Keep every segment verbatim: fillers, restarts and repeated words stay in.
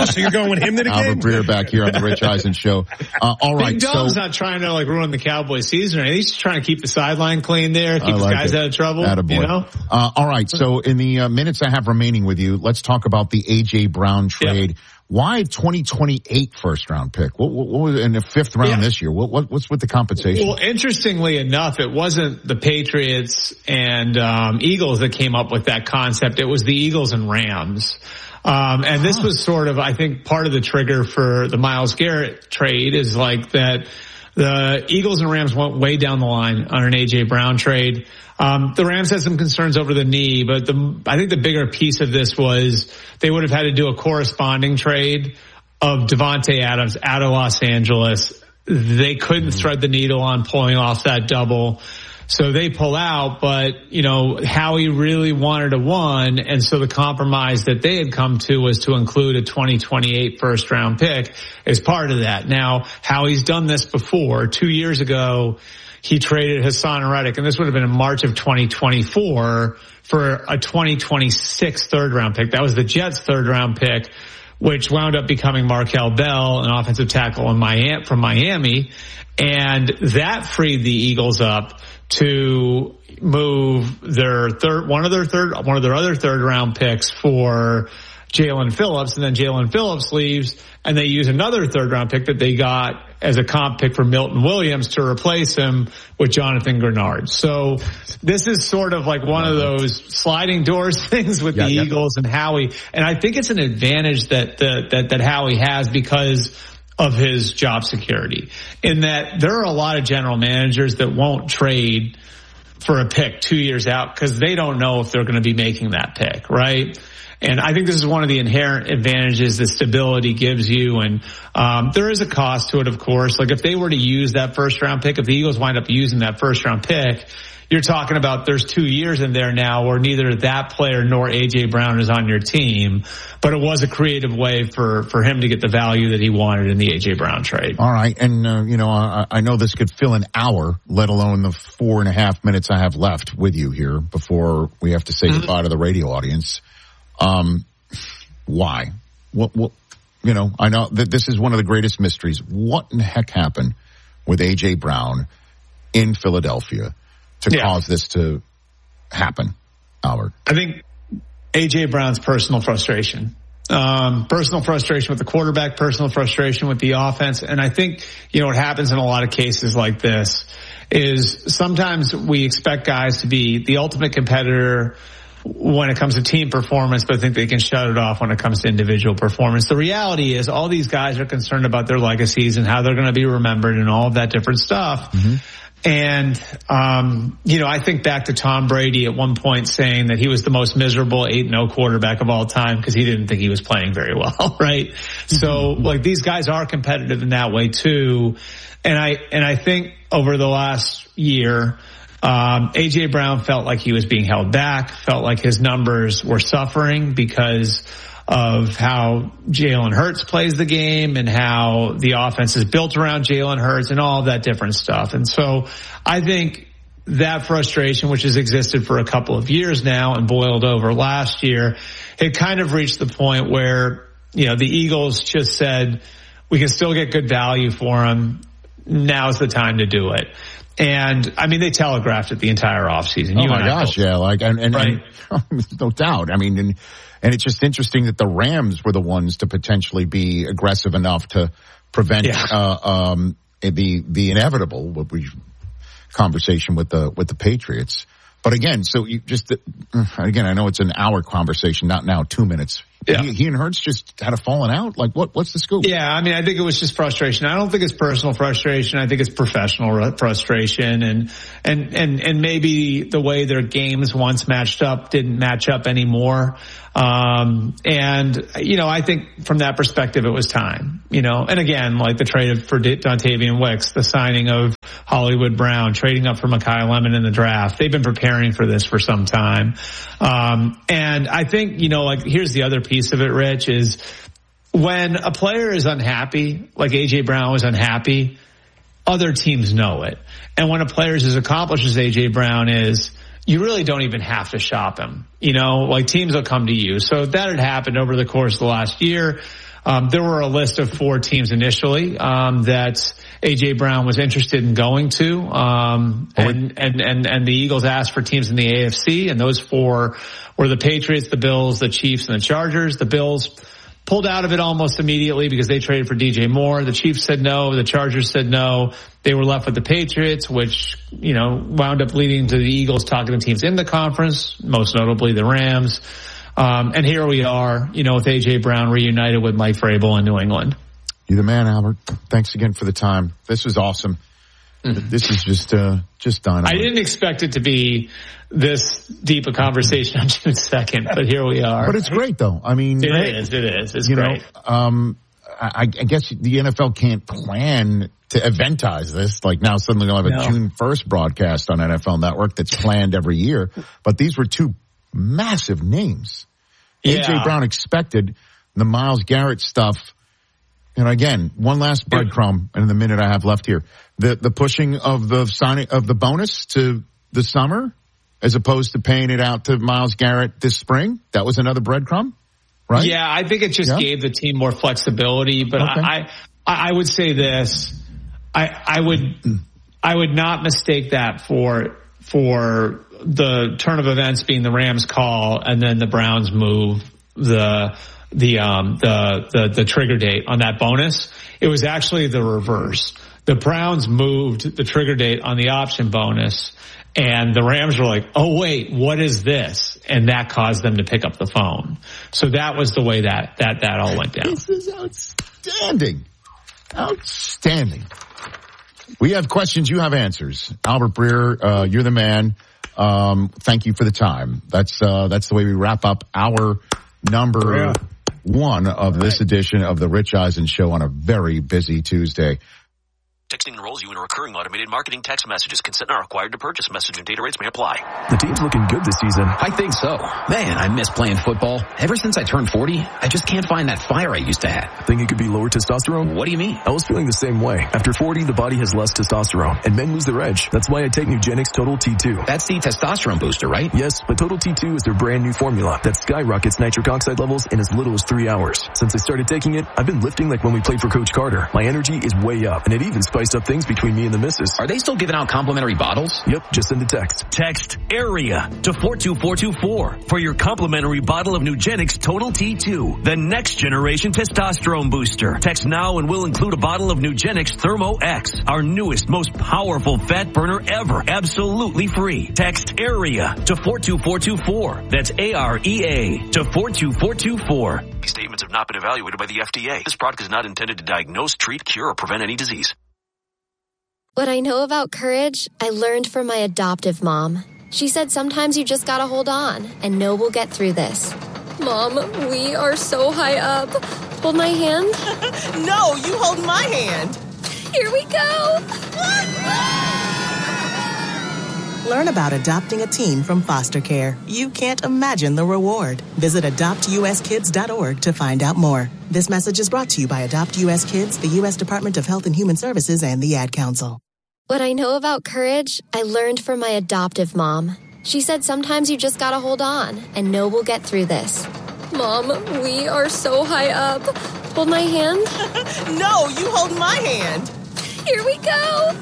Oh, so you're going with him to the game? Albert Breer back here on the Rich Eisen Show. Uh, all right. Big Dom's so, not trying to like ruin the Cowboys season or anything. He's just trying to keep the sideline clean there, keep the like guys it. out of trouble. Attaboy. You know? Uh, all right. So in the uh, minutes I have remaining with you, let's talk about the A J. Brown trade. Yep. Why twenty twenty-eight first round pick? What, what, what was in the fifth round yeah. this year? What, what, what's with the compensation? Well, interestingly enough, it wasn't the Patriots and um, Eagles that came up with that concept. It was the Eagles and Rams. Um, and this was sort of, I think, part of the trigger for the Myles Garrett trade is like that the Eagles and Rams went way down the line on an A J. Brown trade. Um, the Rams had some concerns over the knee, but the, I think the bigger piece of this was they would have had to do a corresponding trade of Devontae Adams out of Los Angeles. They couldn't thread the needle on pulling off that double. So they pull out, but, you know, Howie really wanted a one, and so the compromise that they had come to was to include a twenty twenty-eight first round pick as part of that. Now, Howie's done this before. Two years ago, he traded Hassan Reddick, and this would have been in March of twenty twenty-four for a twenty twenty-six third round pick. That was the Jets' third round pick, which wound up becoming Markell Bell, an offensive tackle in Miami, from Miami, and that freed the Eagles up to move their third, one of their third, one of their other third round picks for Jalen Phillips, and then Jalen Phillips leaves, and they use another third round pick that they got as a comp pick for Milton Williams to replace him with Jonathan Grenard. So this is sort of like one of those sliding doors things with yeah, the yeah. Eagles and Howie, and I think it's an advantage that the, that that Howie has because of his job security, in that there are a lot of general managers that won't trade for a pick two years out because they don't know if they're going to be making that pick, right? And I think this is one of the inherent advantages that stability gives you. And um there is a cost to it, of course. Like if they were to use that first round pick, if the Eagles wind up using that first round pick, you're talking about there's two years in there now where neither that player nor A J. Brown is on your team. But it was a creative way for, for him to get the value that he wanted in the A J. Brown trade. All right. And, uh, you know, I, I know this could fill an hour, let alone the four and a half minutes I have left with you here before we have to say mm-hmm. goodbye to the radio audience. Um, why? What, what, you know, I know that this is one of the greatest mysteries. What in the heck happened with A J. Brown in Philadelphia to yeah. cause this to happen, Albert? I think A J. Brown's personal frustration. Um, personal frustration with the quarterback, personal frustration with the offense. And I think, you know, what happens in a lot of cases like this is sometimes we expect guys to be the ultimate competitor when it comes to team performance, but I think they can shut it off when it comes to individual performance. The reality is all these guys are concerned about their legacies and how they're going to be remembered and all of that different stuff. Mm-hmm. And, um, you know, I think back to Tom Brady at one point saying that he was the most miserable eight and oh quarterback of all time because he didn't think he was playing very well, right? So, like, these guys are competitive in that way, too. And I, and I think over the last year, um, A J. Brown felt like he was being held back, felt like his numbers were suffering because of how Jalen Hurts plays the game and how the offense is built around Jalen Hurts and all of that different stuff. And so I think that frustration, which has existed for a couple of years now and boiled over last year, it kind of reached the point where, you know, the Eagles just said, we can still get good value for him. Now's the time to do it. And I mean, they telegraphed it the entire offseason. Oh, you my gosh. Yeah. Like, and, and, right? and no doubt. I mean, and, and it's just interesting that the Rams were the ones to potentially be aggressive enough to prevent, yeah. uh, um, the, the inevitable, what we, conversation with the, with the Patriots. But again, so you just, again, I know it's an hour conversation, not now two minutes. Yeah. He, he and Hurts just had a falling out. Like, what? What's the scoop? Yeah, I mean, I think it was just frustration. I don't think it's personal frustration. I think it's professional frustration, and and and and maybe the way their games once matched up didn't match up anymore. Um, and you know, I think from that perspective, it was time. You know, and again, like the trade for Dontavian Wicks, the signing of Hollywood Brown, trading up for Mekhi Lemon in the draft. They've been preparing for this for some time. Um, and I think, you know, like here's the other piece of it, Rich, is when a player is unhappy, like A J. Brown was unhappy, other teams know it. And when a player is as accomplished as A J. Brown is, you really don't even have to shop him. You know, like teams will come to you. So that had happened over the course of the last year. Um, there were a list of four teams initially um, that A J. Brown was interested in going to, um, and, and, and, and the Eagles asked for teams in the A F C, and those four were the Patriots, the Bills, the Chiefs, and the Chargers. The Bills pulled out of it almost immediately because they traded for D J Moore. The Chiefs said no. The Chargers said no. They were left with the Patriots, which, you know, wound up leading to the Eagles talking to teams in the conference, most notably the Rams. Um, and here we are, you know, with A J. Brown reunited with Mike Vrabel in New England. You're the man, Albert. Thanks again for the time. This was awesome. Mm-hmm. This is just, uh, just dynamite. I didn't expect it to be this deep a conversation on June second, but here we are. But it's great, though. I mean, it right? is. It is. It's you great. Know, um, I, I guess the N F L can't plan to eventize this. Like now, suddenly they'll have a no. June first broadcast on N F L Network that's planned every year. But these were two massive names. Yeah. A J. Brown expected the Myles Garrett stuff. And again, one last breadcrumb, and in the minute I have left here, the the pushing of the signing of the bonus to the summer, as opposed to paying it out to Myles Garrett this spring. That was another breadcrumb, right? Yeah, I think it just yeah. gave the team more flexibility. But okay. I, I I would say this, I I would I would not mistake that for for the turn of events being the Rams call and then the Browns move the. the um the, the the trigger date on that bonus. It was actually the reverse. The Browns moved the trigger date on the option bonus, and the Rams were like, oh wait, what is this? And that caused them to pick up the phone. So that was the way that that that all went down. This is outstanding. Outstanding. We have questions, you have answers. Albert Breer, uh you're the man. Um thank you for the time. That's uh that's the way we wrap up our number yeah. one of this right. edition of the Rich Eisen Show on a very busy Tuesday. Texting enrolls you in a recurring automated marketing text messages. Consent are required to purchase. Message and data rates may apply. The team's looking good this season. I think so. Man, I miss playing football. Ever since I turned forty, I just can't find that fire I used to have. Think it could be lower testosterone? What do you mean? I was feeling the same way. After forty, the body has less testosterone, and men lose their edge. That's why I take Nugenix Total T two. That's the testosterone booster, right? Yes, but Total T two is their brand new formula that skyrockets nitric oxide levels in as little as three hours. Since I started taking it, I've been lifting like when we played for Coach Carter. My energy is way up, and it even spiced up things between me and the missus. Are they still giving out complimentary bottles? Yep, just send a text. Text AREA to four two four two four for your complimentary bottle of Nugenix Total T two, the next generation testosterone booster. Text now and we'll include a bottle of Nugenix Thermo X, our newest, most powerful fat burner ever, absolutely free. Text AREA to four two four two four. That's A R E A to four two four two four. These statements have not been evaluated by the F D A. This product is not intended to diagnose, treat, cure, or prevent any disease. What I know about courage, I learned from my adoptive mom. She said sometimes you just gotta hold on and know we'll get through this. Mom, we are so high up. Hold my hand. No, you hold my hand. Here we go. Learn about adopting a teen from foster care. You can't imagine the reward. Visit adopt u s kids dot org to find out more. This message is brought to you by Adopt U S Kids, the U S Department of Health and Human Services, and the Ad Council. What I know about courage, I learned from my adoptive mom. She said sometimes you just gotta hold on and know we'll get through this. Mom, we are so high up. Hold my hand. No, you hold my hand. Here we go.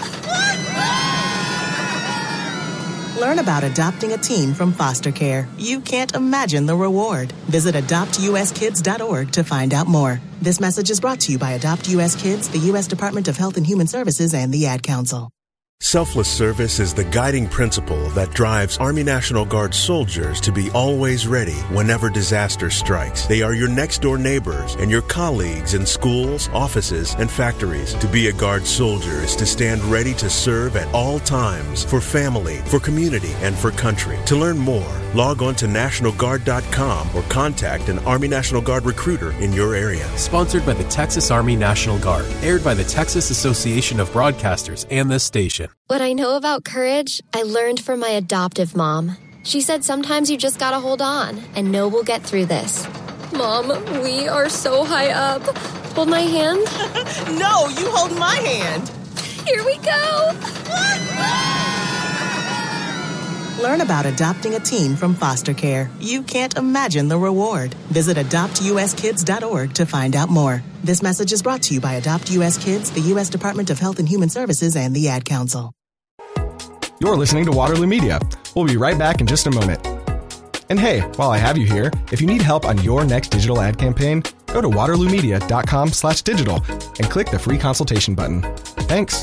Learn about adopting a teen from foster care. You can't imagine the reward. Visit adopt u s kids dot org to find out more. This message is brought to you by Adopt U S Kids, the U S Department of Health and Human Services, and the Ad Council. Selfless service is the guiding principle that drives Army National Guard soldiers to be always ready whenever disaster strikes. They are your next-door neighbors and your colleagues in schools, offices, and factories. To be a Guard soldier is to stand ready to serve at all times for family, for community, and for country. To learn more, log on to national guard dot com or contact an Army National Guard recruiter in your area. Sponsored by the Texas Army National Guard. Aired by the Texas Association of Broadcasters and this station. What I know about courage, I learned from my adoptive mom. She said sometimes you just gotta hold on and know we'll get through this. Mom, we are so high up. Hold my hand. No, you hold my hand. Here we go. Learn about adopting a teen from foster care. You can't imagine the reward. Visit adopt u s kids dot org to find out more. This message is brought to you by Adopt U S Kids, the U S Department of Health and Human Services, and the Ad Council. You're listening to Waterloo Media. We'll be right back in just a moment. And hey, while I have you here, if you need help on your next digital ad campaign, go to waterloo media dot com slash digital and click the free consultation button. Thanks.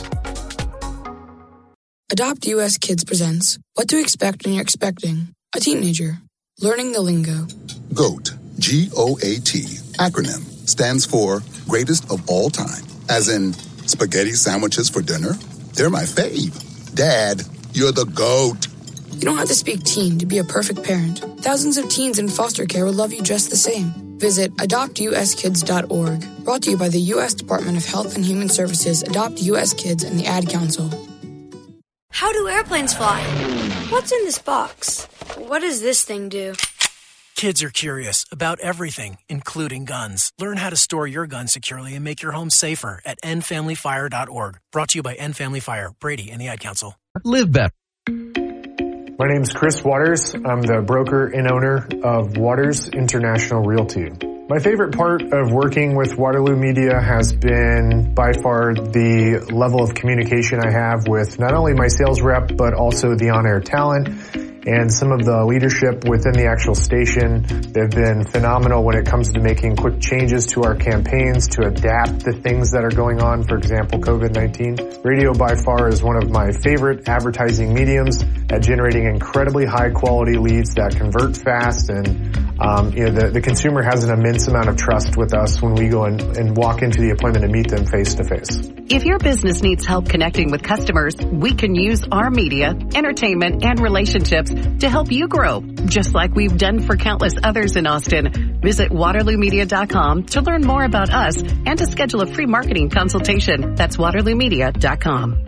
Adopt U S Kids presents What to Expect When You're Expecting a Teenager. Learning the Lingo. GOAT, G O A T, acronym, stands for Greatest of All Time. As in, spaghetti sandwiches for dinner? They're my fave. Dad, you're the GOAT. You don't have to speak teen to be a perfect parent. Thousands of teens in foster care will love you just the same. Visit adopt u s kids dot org. Brought to you by the U S Department of Health and Human Services, Adopt U S Kids, and the Ad Council. How do airplanes fly? What's in this box? What does this thing do? Kids are curious about everything, including guns. Learn how to store your gun securely and make your home safer at end family fire dot org. Brought to you by End Family Fire, Brady, and the Ad Council. Live better. My name is Chris Waters. I'm the broker and owner of Waters International Realty. My favorite part of working with Waterloo Media has been by far the level of communication I have with not only my sales rep, but also the on-air talent and some of the leadership within the actual station. They've been phenomenal when it comes to making quick changes to our campaigns to adapt the things that are going on. For example, COVID nineteen. Radio by far is one of my favorite advertising mediums at generating incredibly high quality leads that convert fast, and um, you know the, the consumer has an immense amount of trust with us when we go and, and walk into the appointment and meet them face to face. If your business needs help connecting with customers, we can use our media, entertainment, and relationships to help you grow, just like we've done for countless others in Austin. Visit waterloo media dot com to learn more about us and to schedule a free marketing consultation. That's waterloo media dot com.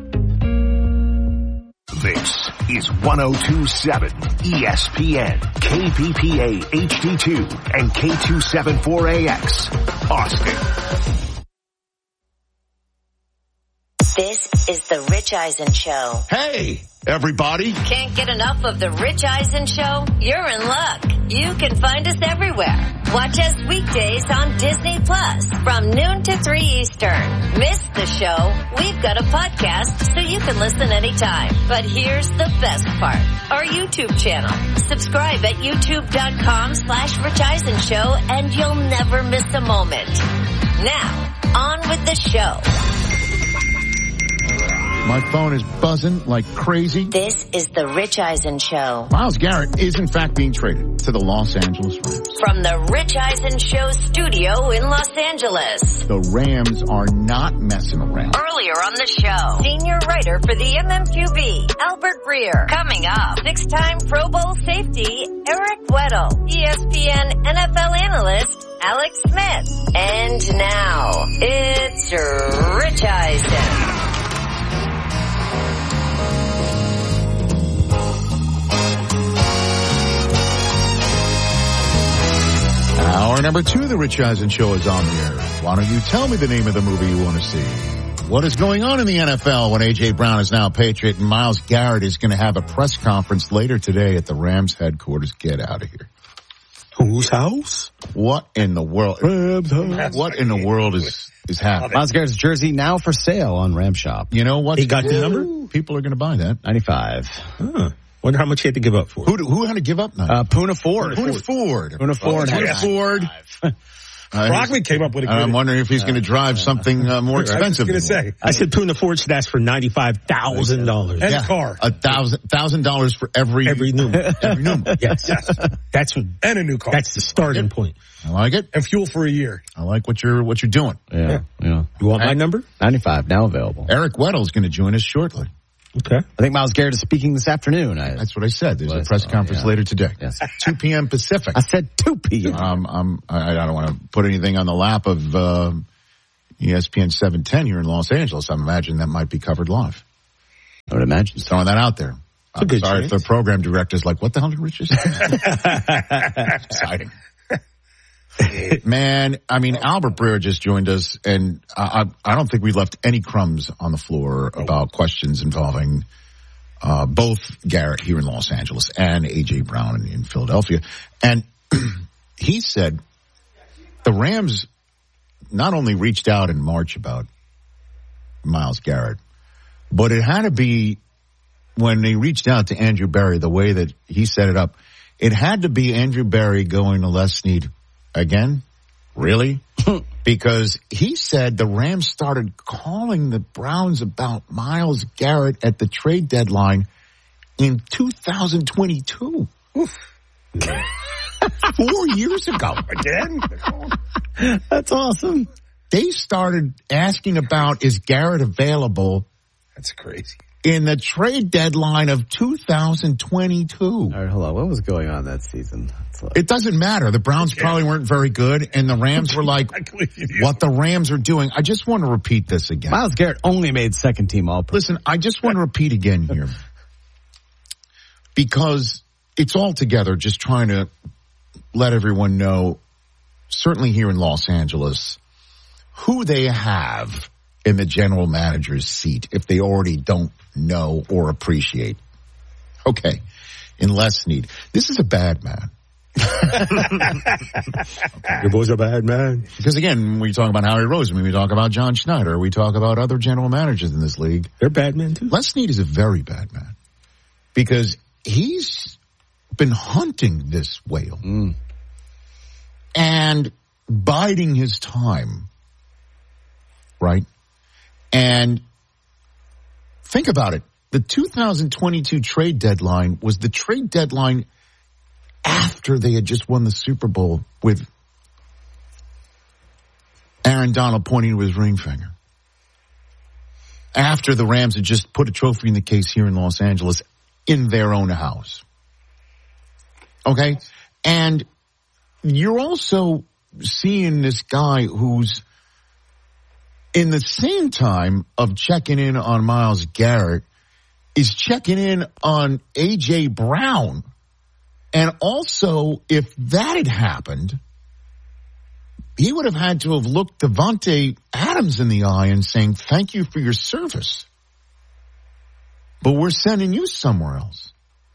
This is one oh two point seven E S P N, K P P A H D two, and K two seventy-four A X, Austin. This is the Rich Eisen Show. Hey, everybody. Can't get enough of the Rich Eisen Show? You're in luck. You can find us everywhere. Watch us weekdays on Disney Plus from noon to three Eastern. Miss the show? We've got a podcast so you can listen anytime. But here's the best part. Our YouTube channel. Subscribe at youtube.com slash Rich Eisen Show and you'll never miss a moment. Now, on with the show. My phone is buzzing like crazy. This is the Rich Eisen Show. Myles Garrett is in fact being traded to the Los Angeles Rams. From the Rich Eisen Show studio in Los Angeles. The Rams are not messing around. Earlier on the show, senior writer for the M M Q B, Albert Breer. Coming up, six-time Pro Bowl safety, Eric Weddle. E S P N N F L analyst, Alex Smith. And now, it's Rich Eisen. Hour number two of the Rich Eisen Show is on the air. Why don't you tell me the name of the movie you want to see? What is going on in the N F L when A J. Brown is now a Patriot and Myles Garrett is going to have a press conference later today at the Rams headquarters? Get out of here. Whose house? What in the world? Rams house. What in the world is, is happening? Myles Garrett's jersey now for sale on Ram Shop. You know what? He got the number? People are going to buy that. ninety-five. Huh. Wonder how much he had to give up for it. Who, who had to give up? Uh, Puna Ford. Puna Ford. Puna Ford. Puna Ford. Uh, Brockman came up with a good... I'm wondering if he's going to drive something uh, more expensive. I was going to say. I said Puna Ford should ask for ninety-five thousand dollars. And yeah, a car. A thousand, thousand dollars for every... Every new one. Every new one. Yes. yes. That's what, and a new car. That's the starting point. I like it. And fuel for a year. I like what you're, what you're doing. Yeah. yeah. yeah. You want my number? ninety-five, now available. Eric Weddle is going to join us shortly. Okay. I think Myles Garrett is speaking this afternoon. I, That's what I said. There's a press oh, conference yeah. later today. Yes. two p.m. Pacific. I said two p.m. Um, um, I, I don't want to put anything on the lap of uh, E S P N seven ten here in Los Angeles. I imagine that might be covered live. I would imagine. Just throwing that out there. It's I'm sorry chance. if the program director's like, what the hell did Richard say? Exciting. Man, I mean, Albert Breer just joined us, and I, I, I don't think we left any crumbs on the floor about questions involving Uh, both Garrett here in Los Angeles and A J. Brown in, in Philadelphia. And he said the Rams not only reached out in March about Myles Garrett, but it had to be when they reached out to Andrew Berry, the way that he set it up, it had to be Andrew Berry going to Les Snead again. Really? Because he said the Rams started calling the Browns about Myles Garrett at the trade deadline in two thousand twenty-two. Four years ago. Again? That's awesome. They started asking about, is Garrett available? That's crazy. In the trade deadline of two thousand twenty-two. All right, hold on. What was going on that season? Like... It doesn't matter. The Browns yeah. probably weren't very good, and the Rams were like, what the Rams are doing. I just want to repeat this again. Myles Garrett only made second team all-pro. Listen, I just want to repeat again here. Because it's all together just trying to let everyone know, certainly here in Los Angeles, who they have in the general manager's seat if they already don't know or appreciate. Okay, in Les Snead. This is a bad man. Okay. Your boy's a bad man. Because again, we talk about Howie Roseman, we talk about John Schneider, we talk about other general managers in this league. They're bad men too. Les Snead is a very bad man. Because he's been hunting this whale. Mm. And biding his time. Right? And think about it. The two thousand twenty-two trade deadline was the trade deadline after they had just won the Super Bowl with Aaron Donald pointing to his ring finger. After the Rams had just put a trophy in the case here in Los Angeles in their own house. Okay? And you're also seeing this guy who's in the same time of checking in on Myles Garrett is checking in on A J. Brown. And also, if that had happened, he would have had to have looked Devontae Adams in the eye and saying, thank you for your service, but we're sending you somewhere else.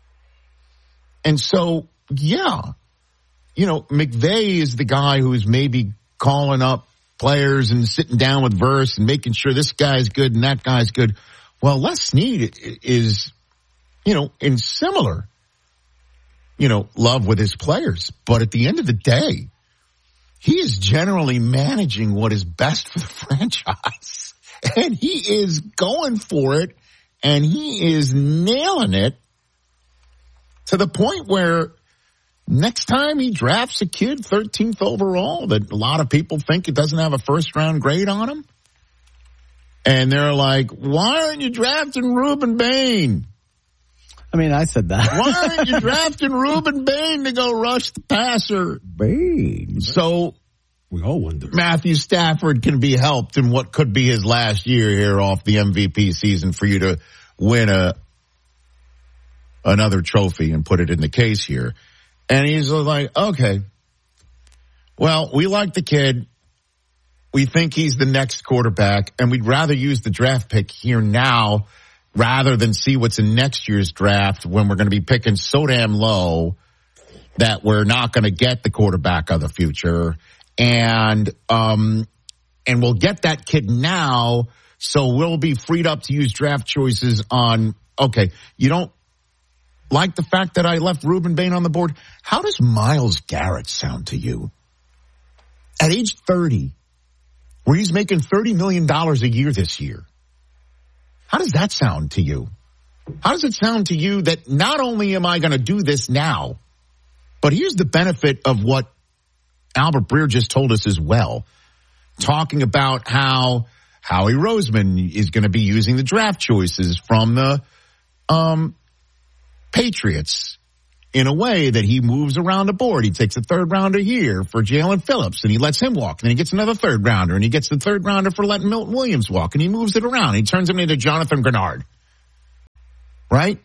And so, yeah, you know, McVay is the guy who's maybe calling up players and sitting down with Verse and making sure this guy's good and that guy's good. Well, Les Snead is, you know, in similar, you know, love with his players. But at the end of the day, he is generally managing what is best for the franchise. And he is going for it, and he is nailing it to the point where next time he drafts a kid thirteenth overall that a lot of people think it doesn't have a first-round grade on him, and they're like, why aren't you drafting Reuben Bain? I mean, I said that. Why aren't you drafting Reuben Bain to go rush the passer? Bain. So we all wonder. Matthew Stafford can be helped in what could be his last year here off the M V P season for you to win a another trophy and put it in the case here. And he's like, okay, well, we like the kid. We think he's the next quarterback, and we'd rather use the draft pick here now rather than see what's in next year's draft when we're going to be picking so damn low that we're not going to get the quarterback of the future. And, um, and we'll get that kid now, so we'll be freed up to use draft choices on, okay, you don't like the fact that I left Reuben Bain on the board? How does Myles Garrett sound to you? At age thirty, where he's making thirty million dollars a year this year. How does that sound to you? How does it sound to you that not only am I going to do this now, but here's the benefit of what Albert Breer just told us as well, talking about how Howie Roseman is going to be using the draft choices from the um, Patriots in a way that he moves around the board. He takes a third rounder here for Jalen Phillips, and he lets him walk. And then he gets another third rounder, and he gets the third rounder for letting Milton Williams walk, and he moves it around. He turns him into Jonathan Grenard. Right?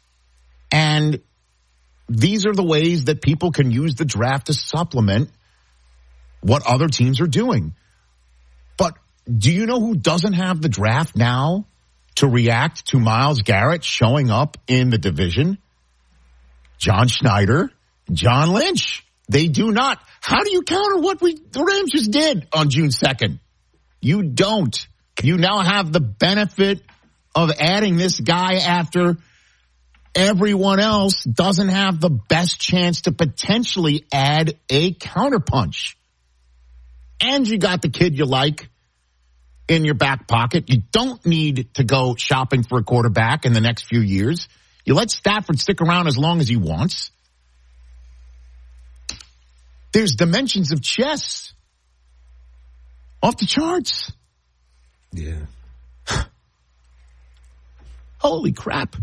And these are the ways that people can use the draft to supplement what other teams are doing. But do you know who doesn't have the draft now to react to Myles Garrett showing up in the division? John Schneider, John Lynch. They do not. How do you counter what we the Rams just did on June second? You don't. You now have the benefit of adding this guy after everyone else doesn't have the best chance to potentially add a counterpunch. And you got the kid you like in your back pocket. You don't need to go shopping for a quarterback in the next few years. You let Stafford stick around as long as he wants. There's dimensions of chess. Off the charts. Yeah. Holy crap.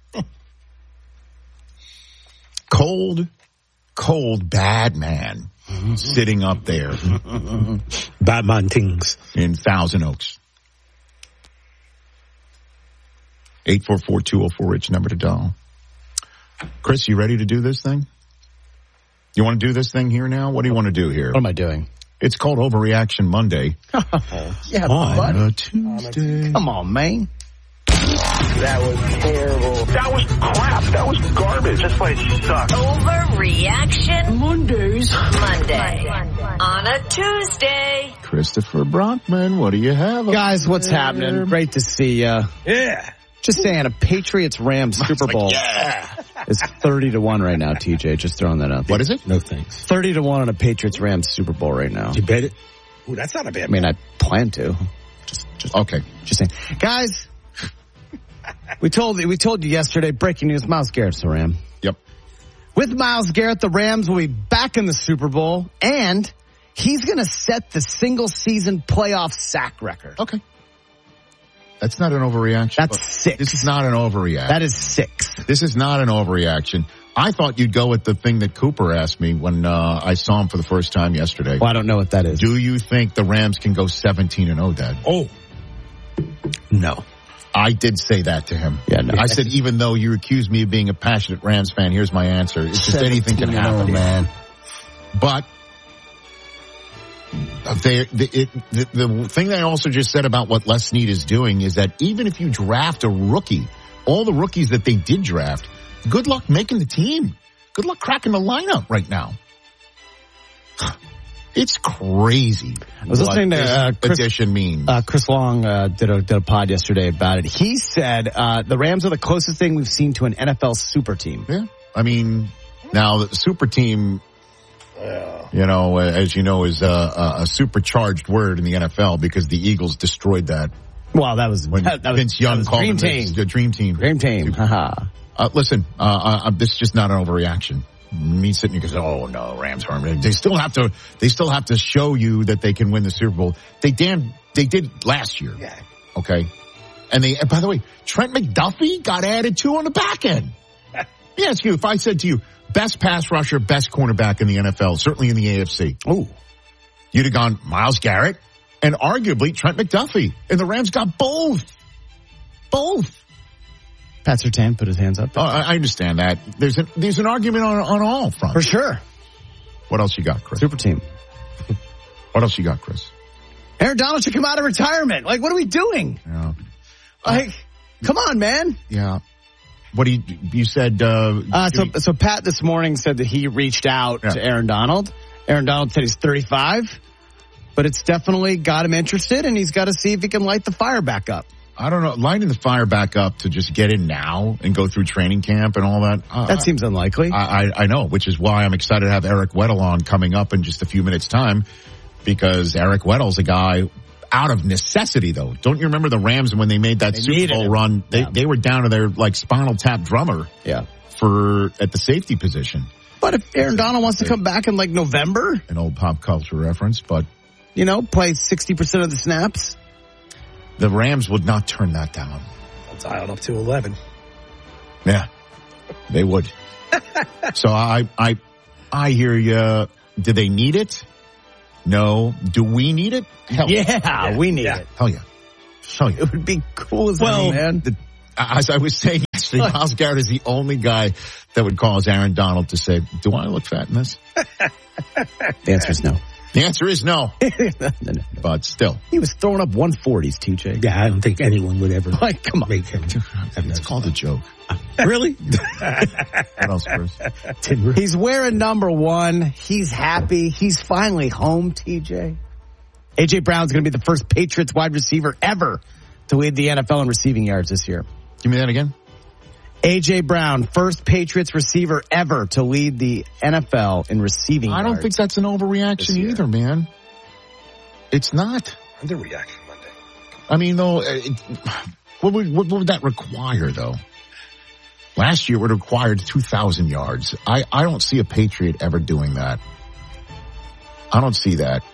Cold, cold, bad man sitting up there. Bad man things. In Thousand Oaks. eight four four, two oh four, Rich, number to dial. Chris, you ready to do this thing? You want to do this thing here now? What do you want to do here? What am I doing? It's called Overreaction Monday. Yeah, on buddy. a Tuesday. Come on, man. That was terrible. That was crap. That was garbage. This place sucks. Overreaction Mondays. Monday. On a Tuesday. Christopher Brockman, what do you have? Guys, what's there? happening? Great to see you. Yeah. Just saying, a Patriots-Rams Super Bowl Like, yeah. is thirty to one right now, T J. Just throwing that out there. What is it? No thanks. thirty to one on a Patriots-Rams Super Bowl right now. You bet it? Ooh, that's not a bad I mean, I plan to. Just, just Okay. Just saying. Guys, we told we told you yesterday, breaking news, Myles Garrett's the Ram. Yep. With Myles Garrett, the Rams will be back in the Super Bowl, and he's going to set the single-season playoff sack record. Okay. That's not an overreaction. That's six. This is not an overreaction. That is six. This is not an overreaction. I thought you'd go with the thing that Cooper asked me when uh, I saw him for the first time yesterday. Well, I don't know what that is. Do you think the Rams can go seventeen and oh, Dad? Oh. No. I did say that to him. Yeah, no. I said, even though you accuse me of being a passionate Rams fan, here's my answer. It's just anything can happen, oh, man. But they, the, it, the, the thing that I also just said about what Les Snead is doing is that even if you draft a rookie, all the rookies that they did draft, good luck making the team. Good luck cracking the lineup right now. It's crazy. I was listening to uh, Chris, addition means. Uh, Chris Long uh, did a did a pod yesterday about it. He said uh, the Rams are the closest thing we've seen to an N F L super team. Yeah, I mean, now the super team, you know, as you know, is a, a supercharged word in the N F L because the Eagles destroyed that. Well, that was when that, that Vince was, Young was called dream them team. the dream team. Dream team. Haha. Uh, listen, uh, uh, this is just not an overreaction. Me sitting here goes, oh no, Rams aren't. They still have to. They still have to show you that they can win the Super Bowl. They damn. They did last year. Yeah. Okay. And they. And by the way, Trent McDuffie got added to on the back end. Yes, you. If I said to you, best pass rusher, best cornerback in the N F L, certainly in the A F C. Oh, you'd have gone Myles Garrett and arguably Trent McDuffie, and the Rams got both. Both. Pat Surtain put his hands up. Oh, I understand that. There's an, there's an argument on on all fronts. For sure. What else you got, Chris? Super team. What else you got, Chris? Aaron Donald should come out of retirement. Like, what are we doing? Yeah. Like, come on, man. Yeah. What do you, you said, uh, uh so, so Pat this morning said that he reached out yeah. to Aaron Donald. Aaron Donald said he's thirty-five, but it's definitely got him interested, and he's got to see if he can light the fire back up. I don't know, lighting the fire back up to just get in now and go through training camp and all that. Uh, that seems unlikely. I, I, I know, which is why I'm excited to have Eric Weddle on coming up in just a few minutes' time, because Eric Weddle's a guy out of necessity, though. Don't you remember the Rams when they made that they Super Bowl him. run? They yeah. they were down to their like spinal tap drummer. Yeah. For at the safety position. But if Aaron Donald wants to come back in like November, an old pop culture reference, but you know, play sixty percent of the snaps. The Rams would not turn that down. I'll dial it up to eleven. Yeah, they would. So I, I, I hear you. Do they need it? No. Do we need it? Hell yeah, yeah. we need yeah. it. Hell yeah. Hell yeah. It would be cool as well, hell, man. The, as I was saying yesterday, Myles Garrett is the only guy that would cause Aaron Donald to say, do I look fat in this? The answer is no. The answer is no. But still. He was throwing up one forties, T J. Yeah, I don't think anyone would ever like, come on. make him. It's called a joke. Really? What else, Chris? He's wearing number one. He's happy. He's finally home, T J. A J. Brown's going to be the first Patriots wide receiver ever to lead the N F L in receiving yards this year. Give me that again. A J. Brown, first Patriots receiver ever to lead the N F L in receiving I yards. don't think that's an overreaction either, man. It's not. Underreaction Monday. I mean, though, it, what, would, what would that require, though? Last year, it would have required two thousand yards. I, I don't see a Patriot ever doing that. I don't see that.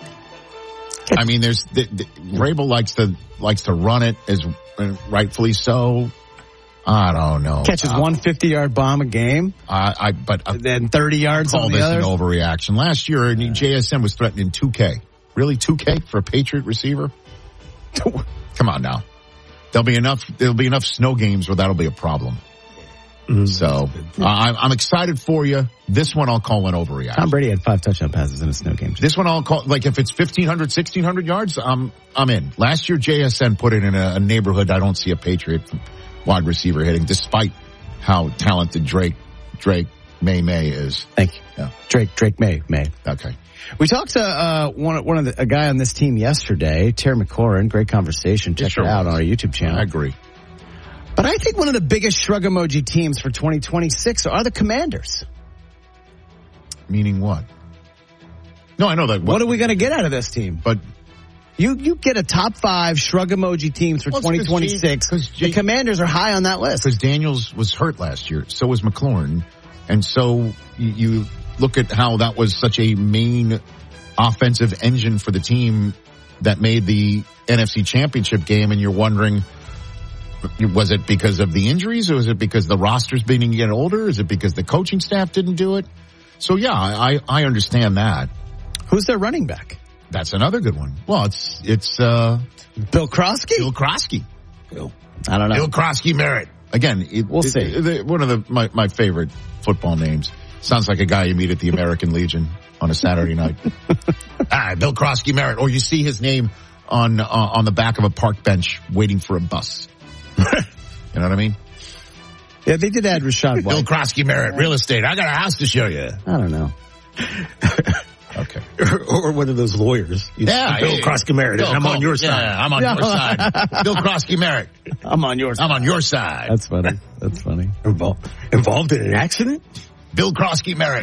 I mean, there's the, the, Vrabel likes to likes to run it, as rightfully so. I don't know. Catches uh, one fifty-yard bomb a game. Uh, I but uh, then thirty yards call on this the others. An overreaction. Last year, yeah. J S N was threatening two K. Really, two K for a Patriot receiver? Come on now. There'll be enough. There'll be enough snow games where that'll be a problem. Mm-hmm. So uh, I'm, I'm excited for you. This one I'll call an overreaction. Tom Brady had five touchdown passes in a snow game. This one I'll call, like, if it's fifteen hundred, sixteen hundred yards, I'm I'm in. Last year, J S N put it in a, a neighborhood I don't see a Patriot wide receiver hitting, despite how talented Drake Drake May May is. Thank you. Yeah. Drake Drake May May. Okay. We talked to uh, one one of the, a guy on this team yesterday, Terry McLaurin. Great conversation. Check sure it out was. on our YouTube channel. I agree. But I think one of the biggest shrug emoji teams for twenty twenty-six are the Commanders. Meaning what? No, I know that. What, what are we going to get out of this team? But you you get a top five shrug emoji teams for well, twenty twenty-six. Cause G- the Commanders are high on that list. Because Daniels was hurt last year. So was McLaurin. And so you, you look at how that was such a main offensive engine for the team that made the N F C Championship game, and you're wondering, was it because of the injuries, or was it because the roster's beginning to get older? Is it because the coaching staff didn't do it? So, yeah, I, I understand that. Who's their running back? That's another good one. Well, it's it's uh, Bill Krosky? Bill Krosky. Bill. I don't know. Bill Krosky Merritt. Again, it, we'll it, see. It, it, one of the my, my favorite football names. Sounds like a guy you meet at the American Legion on a Saturday night. Ah, Bill Krosky Merritt. Or you see his name on uh, on the back of a park bench waiting for a bus. You know what I mean? Yeah, they did add Rashad White. Bill Krosky Merritt, real estate. I got a house to show you. I don't know. Okay. Or, or one of those lawyers. You yeah. Bill hey, Krosky Merritt. I'm on your side. Yeah, I'm on your side. Bill Krosky Merritt. I'm on your side. I'm on your side. That's funny. That's funny. Involved, involved in an accident? Bill Krosky Merritt.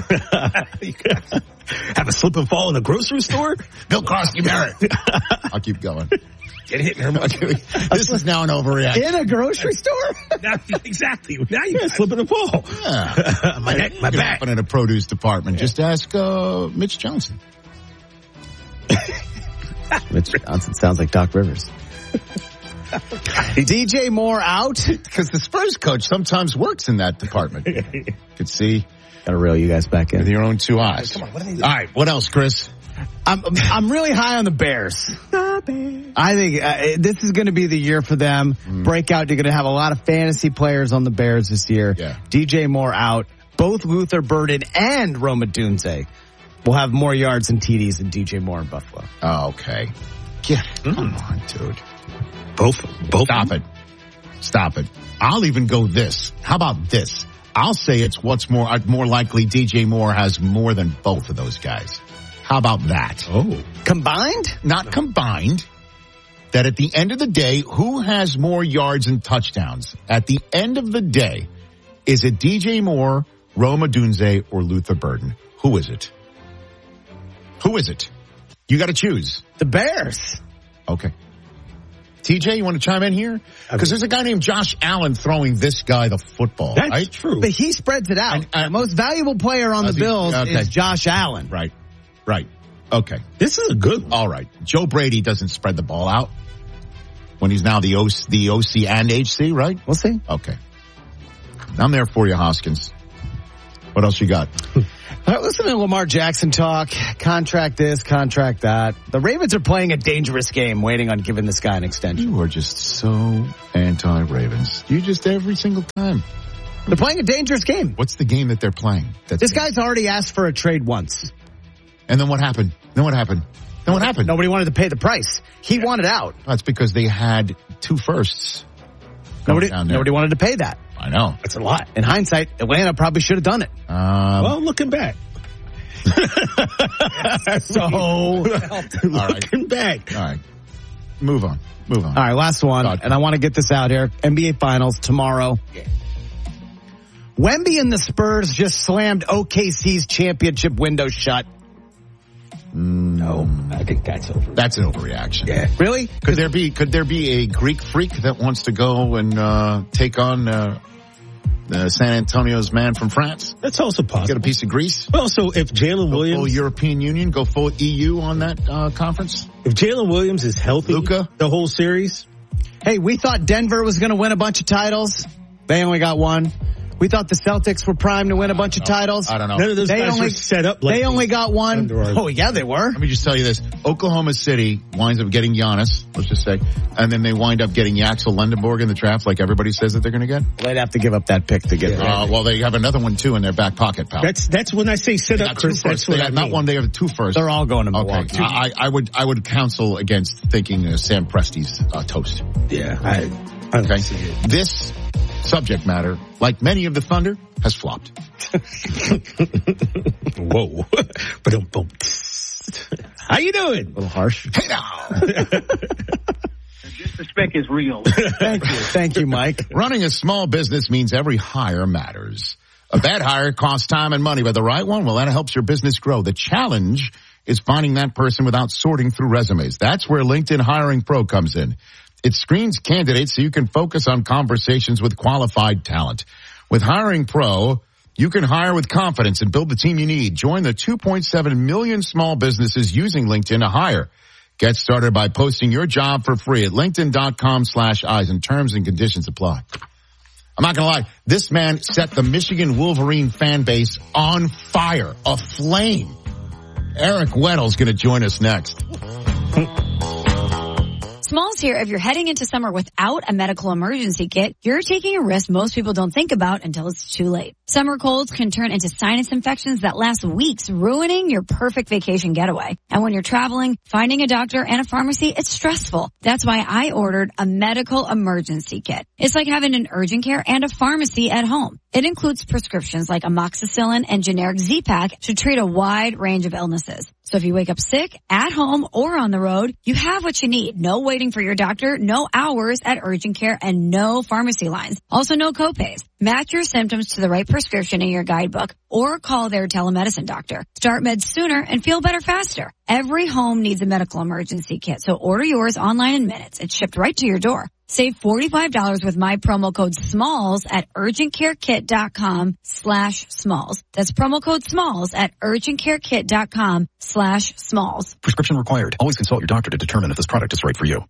Have a slip and fall in a grocery store? Bill Krosky Merritt. I'll keep going. Get hit in her This is now an overreaction. In a grocery store? Now, exactly. Now you got slip and fall. Yeah. my neck, my back. In a produce department. Yeah. Just ask uh, Mitch Johnson. Mitch Johnson sounds like Doc Rivers. D J Moore out? Because the Spurs coach sometimes works in that department. Could see. Gotta reel you guys back in. With your own two eyes. Come on, what are they doing? All right, what else, Chris? I'm I'm really high on the Bears. I think uh, this is going to be the year for them. Mm. Breakout. You're going to have a lot of fantasy players on the Bears this year. Yeah. D J Moore out. Both Luther Burden and Rome Odunze will have more yards and T Ds than D J Moore in Buffalo. Oh, okay. Yeah. Mm. Come on, dude. Both. Both. Stop it. Stop it. I'll even go this. How about this? I'll say it's what's more more likely D J Moore has more than both of those guys. How about that? Oh. Combined? Not combined. That at the end of the day, who has more yards and touchdowns? At the end of the day, is it D J Moore, Rome Odunze, or Luther Burden? Who is it? Who is it? You got to choose. The Bears. Okay. T J, you want to chime in here? Because there's a guy named Josh Allen throwing this guy the football. That's right? true. But he spreads it out. And, uh, the most valuable player on the he, Bills okay. is Josh Allen. Right. Right. Okay. This is a good one. All right. Joe Brady doesn't spread the ball out when he's now the O C, the O C and H C, right? We'll see. Okay. I'm there for you, Hoskins. What else you got? All right, listen to Lamar Jackson talk. Contract this, contract that. The Ravens are playing a dangerous game, waiting on giving this guy an extension. You are just so anti-Ravens. You just every single time. They're playing a dangerous game. What's the game that they're playing? That's this guy's already asked for a trade once. And then what happened? Then what happened? Then what happened? Nobody wanted to pay the price. He wanted out. That's because they had two firsts. Nobody, nobody wanted to pay that. I know. That's a lot. In hindsight, Atlanta probably should have done it. Um, well, looking back. so, looking right. back. All right. Move on. Move on. All right, last one. God. And I want to get this out here. N B A Finals tomorrow. Yeah. Wemby and the Spurs just slammed O K C's championship window shut. No, I think that's over. That's an overreaction. Yeah. Really? Could there be could there be a Greek freak that wants to go and uh, take on uh, uh, San Antonio's man from France? That's also possible. Get a piece of Greece. Also, if Jalen go Williams, full European Union, go full E U on that uh, conference. If Jalen Williams is healthy, Luka, the whole series. Hey, we thought Denver was going to win a bunch of titles. They only got one. We thought the Celtics were primed to win a bunch of titles. I don't know. None of those they guys only, were set up like They only got one. Under Armour. Oh, yeah, they were. Let me just tell you this. Oklahoma City winds up getting Giannis, let's just say, and then they wind up getting Yaxel Lendenborg in the draft like everybody says that they're going to get. They'd have to give up that pick to get uh, it. Well, they have another one, too, in their back pocket, pal. That's that's when I say set They up, got two Chris. firsts. That's what They I got mean. not one, they have two firsts. They're all going to Okay. Milwaukee. I, I would I would counsel against thinking uh, Sam Presti's uh, toast. Yeah, I, I don't Okay. see it. This subject matter, like many of the Thunder, has flopped. Whoa. How you doing? A little harsh. Hey now. Just the spec is real. Thank you. Thank you, Mike. Running a small business means every hire matters. A bad hire costs time and money, but the right one, well, that helps your business grow. The challenge is finding that person without sorting through resumes. That's where LinkedIn Hiring Pro comes in. It screens candidates so you can focus on conversations with qualified talent. With Hiring Pro, you can hire with confidence and build the team you need. Join the two point seven million small businesses using LinkedIn to hire. Get started by posting your job for free at linkedin.com slash eyes, and terms and conditions apply. I'm not going to lie. This man set the Michigan Wolverine fan base on fire, aflame. Eric Weddle's going to join us next. Smalls here. If you're heading into summer without a medical emergency kit, you're taking a risk most people don't think about until it's too late. Summer colds can turn into sinus infections that last weeks, ruining your perfect vacation getaway. And when you're traveling, finding a doctor and a pharmacy, it's stressful. That's why I ordered a medical emergency kit. It's like having an urgent care and a pharmacy at home. It includes prescriptions like amoxicillin and generic Z-Pak to treat a wide range of illnesses. So if you wake up sick, at home, or on the road, you have what you need. No waiting for your doctor, no hours at urgent care, and no pharmacy lines. Also no copays. Match your symptoms to the right prescription in your guidebook or call their telemedicine doctor. Start meds sooner and feel better faster. Every home needs a medical emergency kit, so order yours online in minutes. It's shipped right to your door. Save forty-five dollars with my promo code SMALLS at urgentcarekit.com slash SMALLS. That's promo code SMALLS at urgentcarekit.com slash SMALLS. Prescription required. Always consult your doctor to determine if this product is right for you.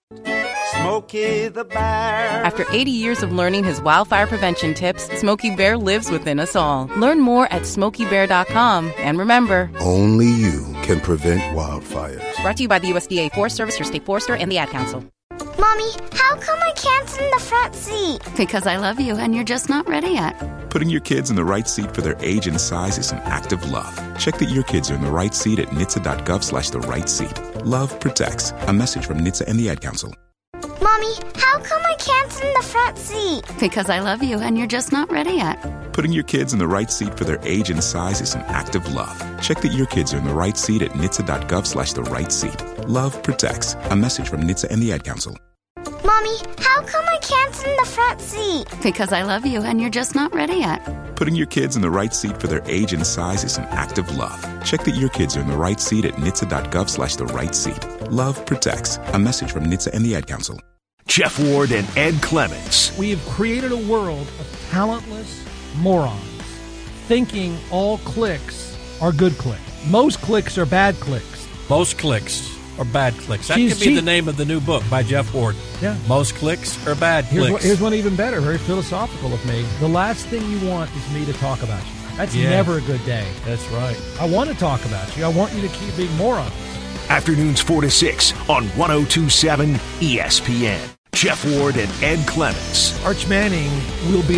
Smokey the Bear. After eighty years of learning his wildfire prevention tips, Smokey Bear lives within us all. Learn more at smokey bear dot com. And remember, only you can prevent wildfires. Brought to you by the U S D A Forest Service, your state forester, and the Ad Council. Mommy, how come I can't sit in the front seat? Because I love you and you're just not ready yet. Putting your kids in the right seat for their age and size is an act of love. Check that your kids are in the right seat at N H T S A dot gov slash the right seat. Love protects. A message from N H T S A and the Ad Council. Mommy, how come I can't sit in the front seat? Because I love you and you're just not ready yet. Putting your kids in the right seat for their age and size is an act of love. Check that your kids are in the right seat at N H T S A dot gov slash the right seat. Love protects. A message from N H T S A and the Ad Council. Mommy, how come I can't sit in the front seat? Because I love you and you're just not ready yet. Putting your kids in the right seat for their age and size is an act of love. Check that your kids are in the right seat at N H T S A dot gov slash the right seat. Love protects. A message from N H T S A and the Ad Council. Jeff Ward and Ed Clements. We have created a world of talentless morons thinking all clicks are good clicks. Most clicks are bad clicks. Most clicks are bad clicks. That She's, could be she, the name of the new book by Jeff Ward. Yeah. Most clicks are bad here's clicks. One, here's one even better, very philosophical of me. The last thing you want is me to talk about you. That's yeah. never a good day. That's right. I want to talk about you. I want you to keep being morons. Afternoons four to six on one oh two point seven E S P N. Jeff Ward and Ed Clements. Arch Manning will be